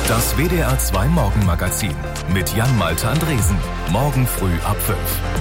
Das WDR 2 Morgenmagazin mit Jan-Malte Andresen. Morgen früh ab 5.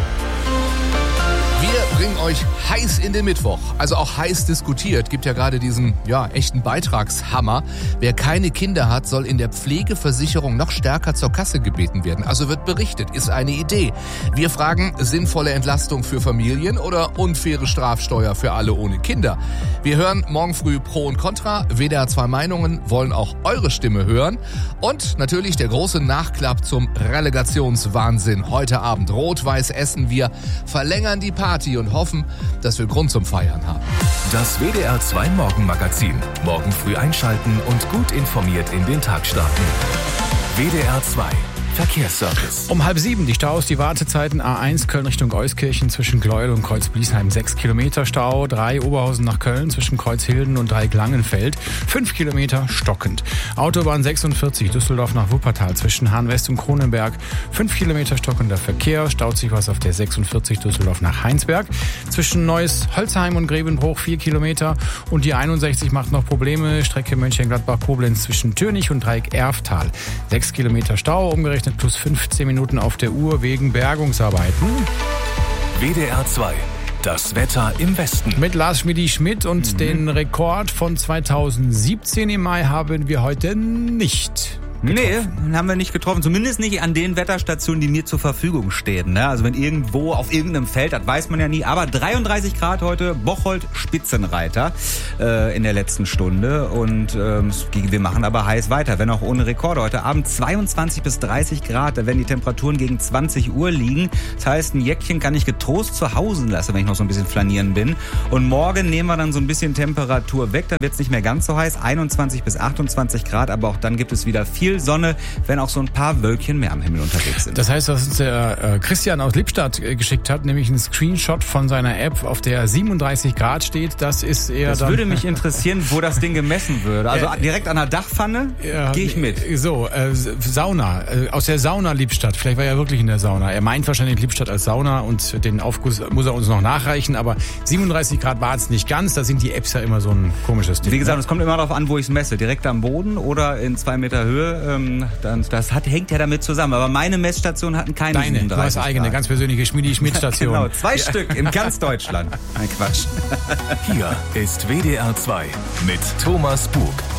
Wir bringen euch heiß in den Mittwoch, also auch heiß diskutiert. Gibt ja gerade diesen, echten Beitragshammer. Wer keine Kinder hat, soll in der Pflegeversicherung noch stärker zur Kasse gebeten werden. Also wird berichtet, ist eine Idee. Wir fragen, sinnvolle Entlastung für Familien oder unfaire Strafsteuer für alle ohne Kinder? Wir hören morgen früh Pro und Contra. WDR 2 Meinungen wollen auch eure Stimme hören. Und natürlich der große Nachklapp zum Relegationswahnsinn. Heute Abend rot-weiß essen wir, verlängern die Party und hoffen, dass wir Grund zum Feiern haben. Das WDR 2 Morgenmagazin. Morgen früh einschalten und gut informiert in den Tag starten. WDR 2 Verkehrsservice. Um 6:30 die Staus, die Wartezeiten A1 Köln Richtung Euskirchen zwischen Gleuel und Kreuz-Bliesheim 6 Kilometer Stau, 3 Oberhausen nach Köln zwischen Kreuzhilden und Dreieck-Langenfeld 5 Kilometer stockend. Autobahn 46 Düsseldorf nach Wuppertal zwischen Hahn-West und Kronenberg 5 Kilometer stockender Verkehr, staut sich was auf der 46 Düsseldorf nach Heinsberg zwischen Neuss, Holzheim und Grevenbruch 4 Kilometer und die 61 macht noch Probleme, Strecke Mönchengladbach-Koblenz zwischen Türnich und Dreieck-Erftal 6 Kilometer Stau, umgerechnet plus 15 Minuten auf der Uhr wegen Bergungsarbeiten. WDR 2. Das Wetter im Westen. Mit Lars Schmidi-Schmidt und den Rekord von 2017 im Mai haben wir heute nicht. Nee, haben wir nicht getroffen. Zumindest nicht an den Wetterstationen, die mir zur Verfügung stehen. Also wenn irgendwo auf irgendeinem Feld, das weiß man ja nie. Aber 33 Grad heute, Bocholt Spitzenreiter in der letzten Stunde. Und wir machen aber heiß weiter, wenn auch ohne Rekorde. Heute Abend 22 bis 30 Grad, da werden die Temperaturen gegen 20 Uhr liegen. Das heißt, ein Jäckchen kann ich getrost zu Hause lassen, wenn ich noch so ein bisschen flanieren bin. Und morgen nehmen wir dann so ein bisschen Temperatur weg. Dann wird es nicht mehr ganz so heiß, 21 bis 28 Grad. Aber auch dann gibt es wieder viel Sonne, wenn auch so ein paar Wölkchen mehr am Himmel unterwegs sind. Das heißt, was uns der Christian aus Lippstadt geschickt hat, nämlich ein Screenshot von seiner App, auf der 37 Grad steht, das ist eher das dann... würde mich interessieren, wo das Ding gemessen würde. Also direkt an der Dachpfanne gehe ich mit. So, Sauna, aus der Sauna Lippstadt. Vielleicht war er wirklich in der Sauna. Er meint wahrscheinlich Lippstadt als Sauna und den Aufguss muss er uns noch nachreichen, aber 37 Grad war es nicht ganz. Da sind die Apps ja immer so ein komisches Ding. Wie gesagt, es kommt immer darauf an, wo ich es messe. Direkt am Boden oder in 2 Meter Höhe. Hängt ja damit zusammen. Aber meine Messstationen hatten keine 37 Grad. Du hast eigene, ganz persönliche Schmidi-Schmidt-Station. Genau, 2 Stück in ganz Deutschland. Nein, Quatsch. Hier ist WDR 2 mit Thomas Bug.